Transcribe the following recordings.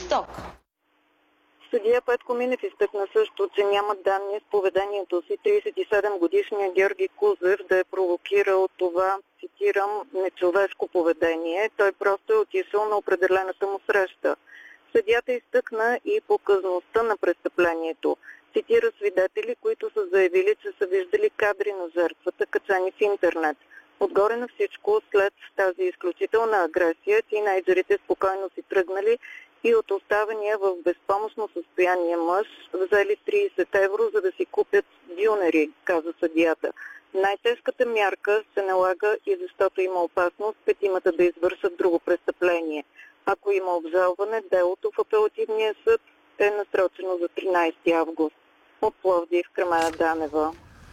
жесток. Съдия Петко Минев изтъкна също, че нямат данни с поведението си 37-годишният Георги Кузев да е провокирал това, цитирам, нечовешко поведение. Той просто е отишъл на определената му среща. Съдията изтъкна и показността на престъплението. Цитира свидетели, които са заявили, че са виждали кадри на жертвата, качани в интернет. Отгоре на всичко, след тази изключителна агресия, тинейджерите спокойно си тръгнали и от оставения в безпомощно състояние мъж взели 30 евро, за да си купят дюнери, каза съдията. Най-тежката мярка се налага и защото има опасност петимата да извършат друго престъпление. Ако има обжалване, делото в апелативния съд е насрочено за 13 август. От Пловдив, Кремена Данева.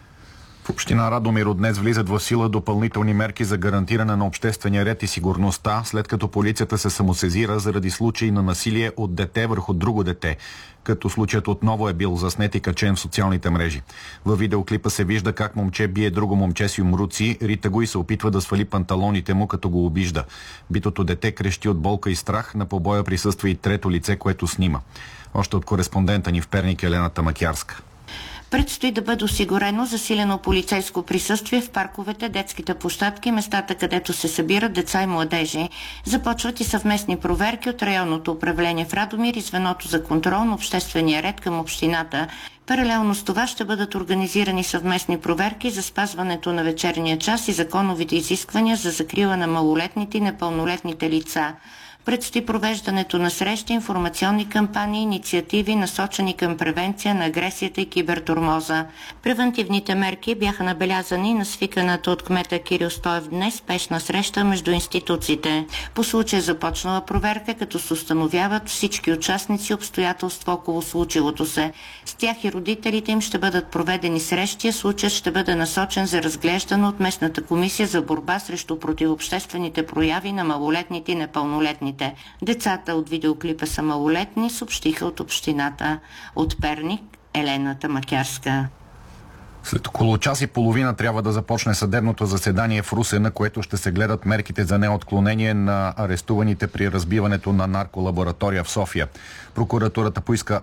В община Радомир от днес влизат в сила допълнителни мерки за гарантиране на обществения ред и сигурността, след като полицията се самосезира заради случаи на насилие от дете върху друго дете, като случаят отново е бил заснет и качен в социалните мрежи. Във видеоклипа се вижда как момче бие друго момче с юмруци, рита го и се опитва да свали панталоните му, като го обижда. Битото дете крещи от болка и страх, на побоя присъства и трето лице, което снима. Още от кореспондента ни в Перник Елена Тамакярска. Предстои да бъде осигурено засилено полицейско присъствие в парковете, детските площадки, местата, където се събират деца и младежи. Започват и съвместни проверки от районното управление в Радомир и звеното за контрол на обществения ред към общината. Паралелно с това ще бъдат организирани съвместни проверки за спазването на вечерния час и законовите изисквания за закрила на малолетните и непълнолетните лица. Предстои провеждането на срещи, информационни кампании, инициативи, насочени към превенция на агресията и кибертурмоза. Превентивните мерки бяха набелязани на свиканата от кмета Кирил Стоев днес спешна среща между институциите. По случая започнала проверка, като се установяват всички участници и обстоятелства около случилото се. С тях и родителите им ще бъдат проведени срещи, а случаят ще бъде насочен за разглеждане от местната комисия за борба срещу противообществените прояви на малолетните и непълнолетните. Децата от видеоклипа са малолетни, съобщиха от общината. От Перник Елена Тамакярска. След около час и половина трябва да започне съдебното заседание в Русе, на което ще се гледат мерките за неотклонение на арестуваните при разбиването на нарколаборатория в София. Прокуратурата поиска